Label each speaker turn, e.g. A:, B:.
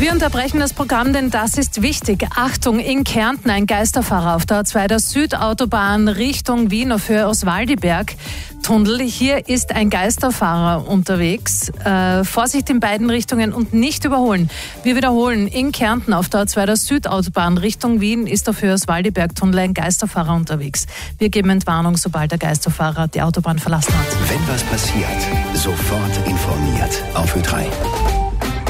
A: Wir unterbrechen das Programm, denn das ist wichtig. Achtung, in Kärnten ein Geisterfahrer auf der A2 der Südautobahn Richtung Wien auf Höhe Oswaldiberg. Tunnel. Hier ist ein Geisterfahrer unterwegs. Vorsicht in beiden Richtungen und nicht überholen. Wir wiederholen, in Kärnten auf der A2 der Südautobahn Richtung Wien ist auf Höhe Oswaldiberg-Tunnel ein Geisterfahrer unterwegs. Wir geben Entwarnung, sobald der Geisterfahrer die Autobahn verlassen hat.
B: Wenn was passiert, sofort informiert auf Ö3.